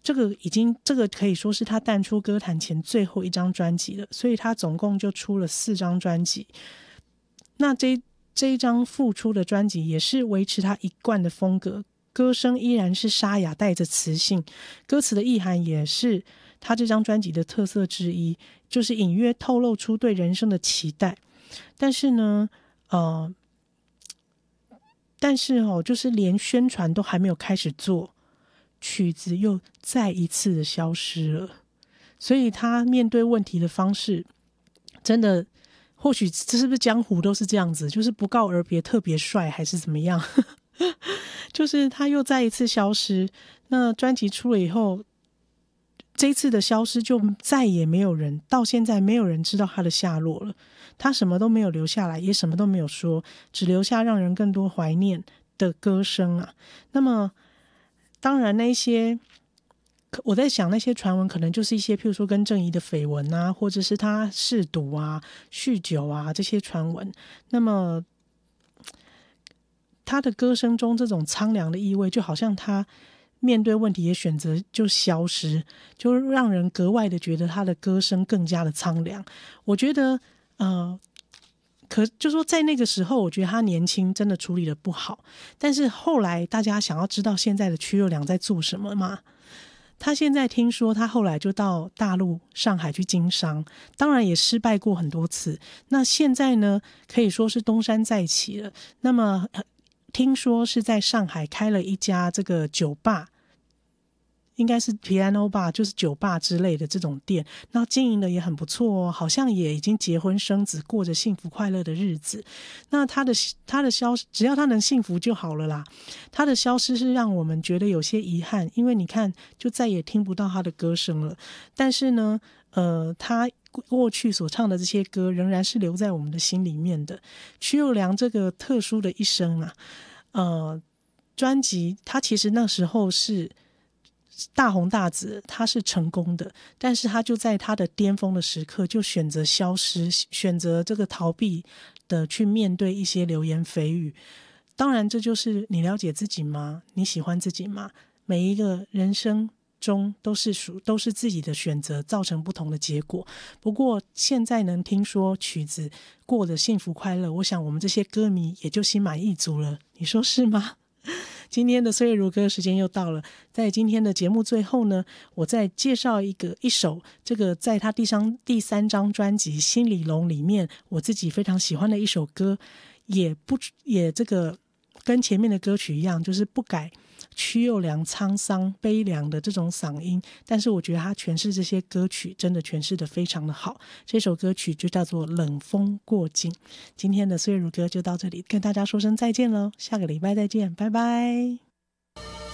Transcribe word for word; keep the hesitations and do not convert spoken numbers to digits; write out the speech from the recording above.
这个已经这个可以说是他淡出歌坛前最后一张专辑了，所以他总共就出了四张专辑。那这这一张复出的专辑也是维持他一贯的风格，歌声依然是沙哑带着磁性，歌词的意涵也是他这张专辑的特色之一，就是隐约透露出对人生的期待。但是呢呃但是哦，就是连宣传都还没有开始做，曲子又再一次的消失了。所以他面对问题的方式真的，或许这是不是江湖都是这样子，就是不告而别特别帅还是怎么样就是他又再一次消失。那专辑出了以后，这一次的消失就再也没有人，到现在没有人知道他的下落了。他什么都没有留下来，也什么都没有说，只留下让人更多怀念的歌声啊。那么当然那些我在想，那些传闻可能就是一些譬如说跟郑怡的绯闻啊，或者是他嗜赌啊、酗酒啊这些传闻。那么他的歌声中这种苍凉的意味，就好像他面对问题也选择就消失，就让人格外的觉得他的歌声更加的苍凉。我觉得呃，可就说在那个时候，我觉得他年轻真的处理的不好。但是后来大家想要知道现在的曲友良在做什么吗？他现在听说他后来就到大陆上海去经商，当然也失败过很多次。那现在呢，可以说是东山再起了。那么听说是在上海开了一家这个酒吧，应该是 piano bar， 就是酒吧之类的这种店，那经营的也很不错哦，好像也已经结婚生子，过着幸福快乐的日子。那他的他的消失，只要他能幸福就好了啦。他的消失是让我们觉得有些遗憾，因为你看，就再也听不到他的歌声了。但是呢，呃，他过去所唱的这些歌，仍然是留在我们的心里面的。曲友良这个特殊的一生啊，呃，专辑他其实那时候是大红大紫，他是成功的，但是他就在他的巅峰的时刻就选择消失，选择这个逃避的去面对一些流言蜚语。当然这就是你了解自己吗？你喜欢自己吗？每一个人生中都是属都是自己的选择造成不同的结果。不过现在能听说曲子过得幸福快乐，我想我们这些歌迷也就心满意足了，你说是吗？今天的岁月如歌时间又到了，在今天的节目最后呢，我再介绍一个一首这个在他第三第三张专辑《心里龙》里面我自己非常喜欢的一首歌，也不也这个跟前面的歌曲一样，就是不改曲友良沧桑悲凉的这种嗓音，但是我觉得他诠释这些歌曲真的诠释的非常的好。这首歌曲就叫做《冷风过境》。今天的岁月如歌就到这里，跟大家说声再见咯，下个礼拜再见，拜拜。